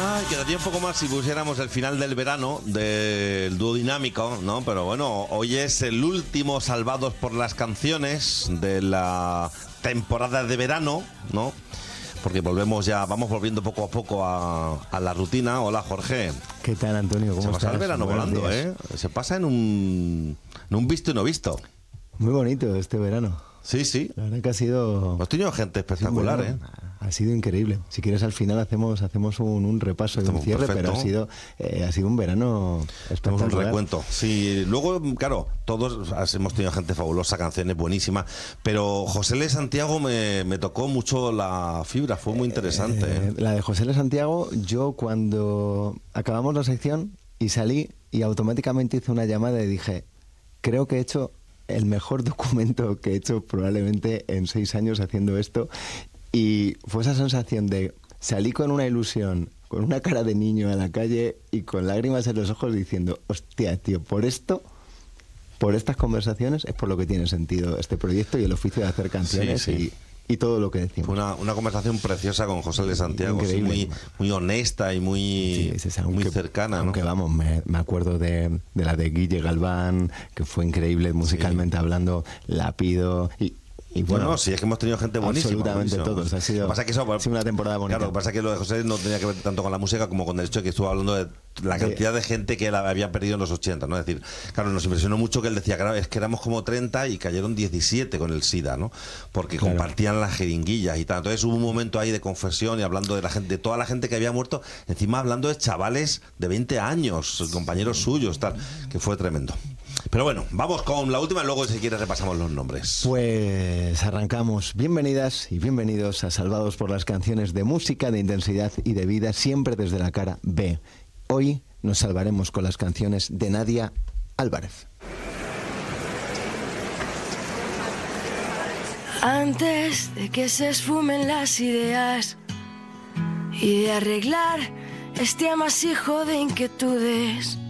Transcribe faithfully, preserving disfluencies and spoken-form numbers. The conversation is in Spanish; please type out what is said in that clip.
Ay, quedaría un poco más si pusiéramos el final del verano del dúo dinámico, ¿no? Pero bueno, hoy es el último Salvados por las Canciones de la temporada de verano, ¿no? Porque volvemos ya, vamos volviendo poco a poco a, a la rutina. Hola, Jorge. ¿Qué tal, Antonio? ¿Cómo Se estás? pasa el verano Buenos volando, días. ¿eh? Se pasa en un, en un visto y no visto. Muy bonito este verano. Sí, sí. La verdad que ha sido... Hemos tenido gente espectacular, sí, bueno, ¿eh? Ha sido increíble. Si quieres, al final hacemos hacemos un, un repaso y un Estamos cierre, perfecto. pero ha sido eh, ha sido un verano Tenemos espectacular. un recuento. Sí, luego, claro, todos hemos tenido gente fabulosa, canciones buenísimas, pero José L. Santiago me, me tocó mucho la fibra, fue muy interesante. Eh, ¿eh? La de José L. Santiago, yo cuando acabamos la sección y salí y automáticamente hice una llamada y dije, creo que he hecho el mejor documento que he hecho probablemente en seis años haciendo esto. Y fue esa sensación de salí con una ilusión, con una cara de niño a la calle y con lágrimas en los ojos diciendo, hostia, tío, por esto, por estas conversaciones es por lo que tiene sentido este proyecto y el oficio de hacer canciones Sí, sí. Y, y todo lo que decimos. Fue una, una conversación preciosa con José L. Santiago, sí, Increíble. muy, muy honesta y muy, Sí, sí, sí, aunque, muy cercana, ¿no? Aunque vamos, me, me acuerdo de, de la de Guille Galván, que fue increíble musicalmente hablando, la pido y... Y Bueno, bueno, sí, es que hemos tenido gente buenísima. absolutamente buenísima. todos. Ha sido, Lo que pasa es que eso, ha sido una temporada bonita. Claro, lo que pasa es que lo de José no tenía que ver tanto con la música como con el hecho de que estuvo hablando de la cantidad de gente que él había perdido en los ochenta, ¿no? Es decir, claro, nos impresionó mucho que él decía, claro, es que éramos como treinta y cayeron diecisiete con el SIDA, ¿no? Porque Claro. compartían las jeringuillas y tal. Entonces hubo un momento ahí de confesión y hablando de la gente, de toda la gente que había muerto, encima hablando de chavales de veinte años, compañeros suyos, tal, que fue tremendo. Pero bueno, vamos con la última y luego si quieres repasamos los nombres. Pues arrancamos. Bienvenidas y bienvenidos a Salvados por las Canciones de música, de intensidad y de vida, siempre desde la cara B. Hoy nos salvaremos con las canciones de Nadia Álvarez. Antes de que se esfumen las ideas y de arreglar este amasijo de inquietudes,